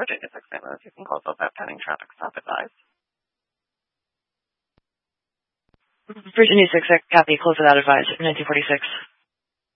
Virginia 6 St. Louis. You can close those out pending traffic stop advised. Virginia 6, copy, close without advice, 1946.